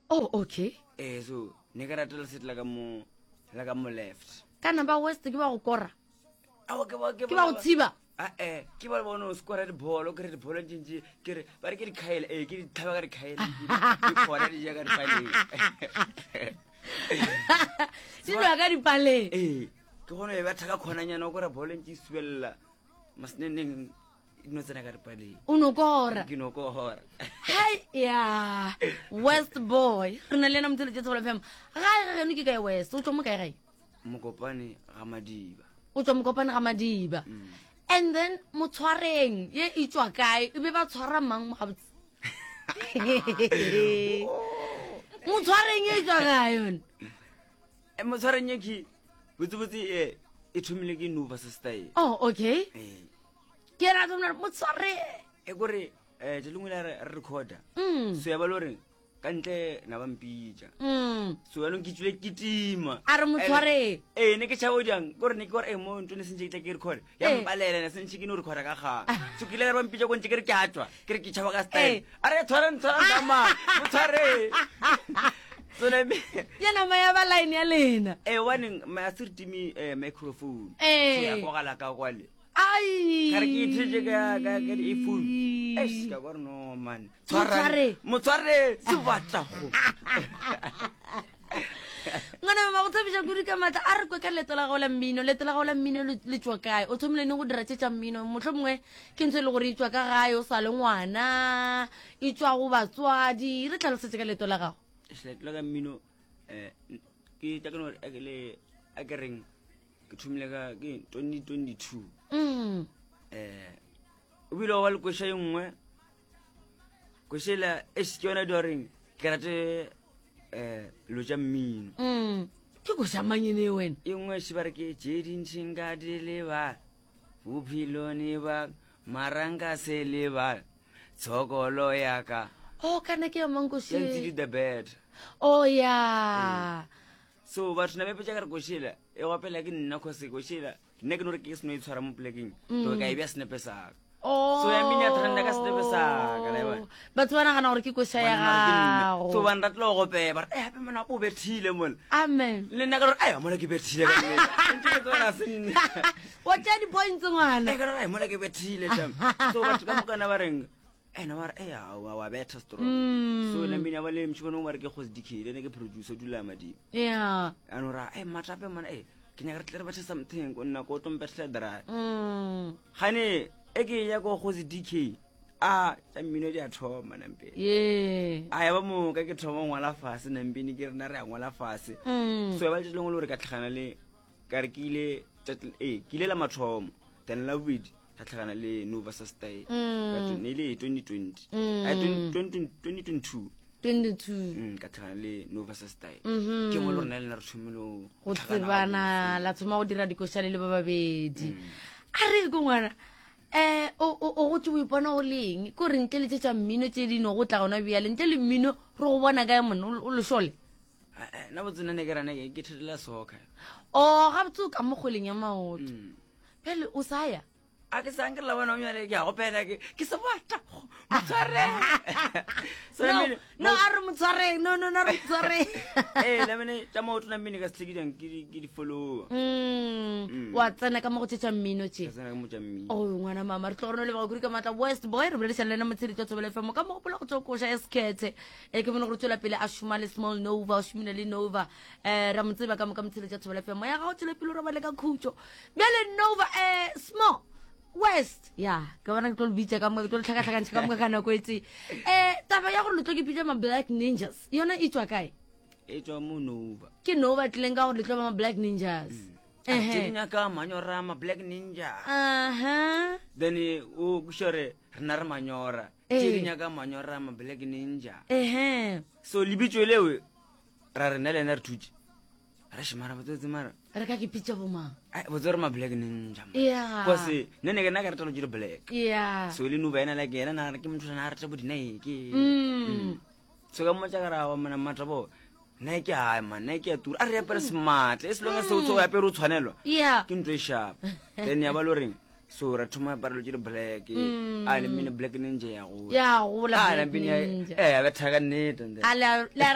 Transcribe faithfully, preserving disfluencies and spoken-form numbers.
Oh, okay. Eh, so ne ka ratela sit la ka mo la ka mo left. Ka number West ke ba go kora. Awa ke ba Ke ba go tsiba. Ah eh ke ba bona o score di bolo ke re di bolo njinji ke re ba re ke di khaela eh ke di thaba ka di khaela ke khona di jaga di pale. Sino ga di pale. Eh ke gona e ba thaka khona nyana go re bolo ntse swella masneneng no tsena ka di pale. Uno kora. Ke no ko hora. Hey yeah. West boy. Rena le na mtele tsetso la fam. Ga ga ne ke ka West. O tlomo kae gae? Mokopane ga Madiba. O tlomo kopane ga Madiba. And then motshwareng ye e tswa kae e be ba tshwara mang mo gabotse. Motshwareng ye e tswa kae yone? E motshwareng ye ke butsubutsi e e thumile ke Nova sister. Oh, okay. Eh Ke ra tsona motshware. e gore eh tselungwe la re recorder. Mm. So ya ba lore ka ntle na ba mpitja. Mm. So ya lo nkitsule kitima. A re motshware. Eh ne ke tshabo jang gore ne ke gore e mo ntone se ntse ke record. Ya Eh. mpalela ne se ntse ke no record ka ga. So ke le ba mpitja go ntse ke re ke atwa. Ke re ke tshaba ka style. Are tshwara tshwara mama. Motshware. So le me Ya na maya ba line ya lena. eh warning my asir timi eh microphone. Eh. So ya go gala ka kwale. Ai. Kare ke ithije ka ka ka di phone. Eh ka gore no man. Motshware. Motshware se batla go. Ngwana ma go tsebisa go dika mata a re kwe ka leto la go la mmino leto la go la mmino le tswa kae o thomile ne go dira tsetsa mmino motlhomongwe ke ntse le gore e tswa ka gae o sa le ngwana e tswa go batswadi re tlalosetse ka leto la gago Islet la ka mmino eh ke tla kana a ke le a ke reng ke thumile ka ke twenty twenty-two. mm Eh o bilo wa le kwesha yengwe kweshela e se yona doring ke rate eh lo ja mmino mm ke go shamanyene wena yengwe se bare ke jedin tsinga di le ba bophelo ne ba maranga se le ba tsokolo ya ka oh kana ke mango ya ntse se the bed. oh yeah So batho na be petsaka re koshela e gopela ke nna go se koshela nne ke no re ke se no e tshwara mo plekeng to ka e bya snepe sa oh so ya minya trenda ka snepe sa ka la ba batho ba nagana gore ke kwesha ya gago so ban ratlo go pe ba eh be mona o bethile mo amen le nna ka re ai mo le ke bethile ka nne ntse ke tsona senne wa tsa di points ngwana e ka re ai mo le ke bethile tam so batho ka mokana ba reng eh na ba eh wa wa betha strong so le minya ba le mtshibone mo re ke go se dikhile ne ke producer dula madi yeah ano ra eh matape mana eh ke nya re tle re bathe something go nna go tompethle dra mm gane e ke ya go go se D K a tsa mmino di a thoma nampe yeah a ya ba mo ka ke thoma ngwala fase nampini ke rena re a ngwala fase mm so ya ba tleng le re ka tlhagana le ka re ke ile eh ke ile la mathomo then la bidi ka tlhagana le Nova sister ka tsone ile twenty twenty a twenty twenty-two twenty-two mm ka tlhagana le Nova sister Mhm. ke mo le rena le re thomelo go tsebana la tsoma go dira dikoshale le ba babedi a re go ngwana eh o o go tse o ipona o leng ko re ntle le tsa mmino tse di no go tla gona bia le ntle le mmino re go bona ka mona o le shole na botsena ne ke rana ke ke thela soka o ga botse ka mo goleng ya maoto pele o saya a ke sang ke la bona o nyale ke a go pela ke ke se bata motsware so no mine no a re motsware no no no re motsware eh la mine tsa mo tona mine ka slegidang ke di ke di follow mm wa tsena ka mo go tsetsa mmino tse ka tsena ka mo tsa mmi oh ngwana mama re tlogone le ba go ka matla West boy re bolelisa lena motsedi tso tsobele femo ka mo go pola go tsokosha eskete e ke bona go tswela pele a shuma le small Nova o shumina le Nova eh ra motseba ka mo ka motsedi tso tsobele femo ya ga o tswela pele ra ba le ka khutso bele Nova eh small West yeah ka bona ke tlo bitsa ka mo ke tlo tlhakatlhakantse ka mo ka kana kwetse eh taba ya gore le tlo ke pitsa ma Black Ninjas yona e tswa kae e tswa mo Nova ke Nova tleng ka gore le tlo ma Black Ninjas eh nya ka manyora ma Black Ninja aha then o kushore rena re manyora Eh. nya ka manyora ma Black Ninja ehe so libitso lewe ra rena le na re thuti ra shimara botse mara re ka ke pitsa bo mang ai botse re ma Black Ninja yeah kwase nene ke na ka re tlo jire black yeah so le Nova ena la ke ena na re ke motho na re tse bodina e ke mm so ka mo tsa ka ra wa mana matabo na ke a ma na ke a tura a re apere smart es longa so so ya pero tshwanelwa yeah ke ntwe sharp then ya ba lo reng so ra thoma ba re jire black a le mine Black Ninja ya go ya go la a la Black mine Ninja eh ya ba thaka nnete ala la